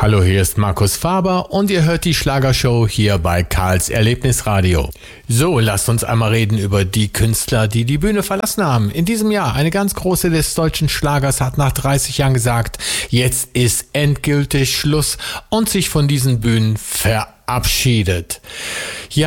Hallo, hier ist Markus Faber und ihr hört die Schlagershow hier bei Karls Erlebnisradio. So, lasst uns einmal reden über die Künstler, die die Bühne verlassen haben. In diesem Jahr eine ganz große des deutschen Schlagers hat nach 30 Jahren gesagt, jetzt ist endgültig Schluss und sich von diesen Bühnen verabschiedet. Ja,